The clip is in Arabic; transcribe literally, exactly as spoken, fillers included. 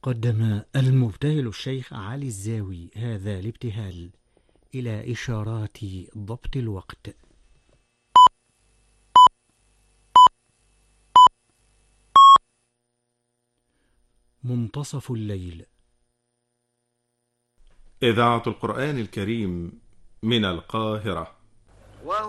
قدم المبتهل الشيخ علي الزاوي هذا الابتهال إلى إشارات ضبط الوقت. منتصف الليل. إذاعة القرآن الكريم من القاهرة.